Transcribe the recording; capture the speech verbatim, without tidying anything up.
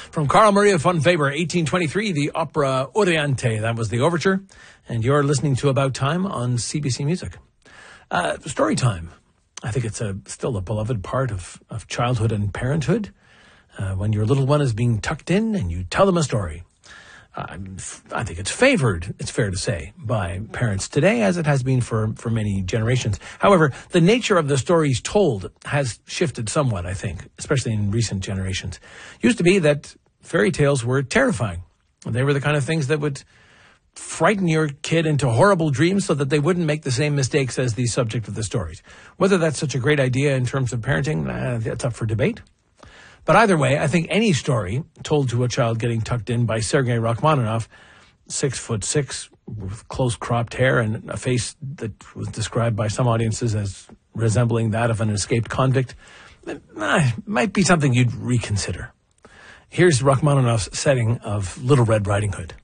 From Carl Maria von Weber, eighteen twenty-three, the opera Oriente. That was the overture. And you're listening to About Time on C B C Music. Uh, story time. I think it's a, still a beloved part of, of childhood and parenthood. Uh, when your little one is being tucked in and you tell them a story. Uh, I think it's favored, it's fair to say, by parents today, as it has been for, for many generations. However, the nature of the stories told has shifted somewhat, I think, especially in recent generations. Used to be that fairy tales were terrifying. They were the kind of things that would frighten your kid into horrible dreams so that they wouldn't make the same mistakes as the subject of the stories. Whether that's such a great idea in terms of parenting, uh, that's up for debate. But either way, I think any story told to a child getting tucked in by Sergei Rachmaninoff, six foot six, with close cropped hair and a face that was described by some audiences as resembling that of an escaped convict, uh, might be something you'd reconsider. Here's Rachmaninoff's setting of Little Red Riding Hood.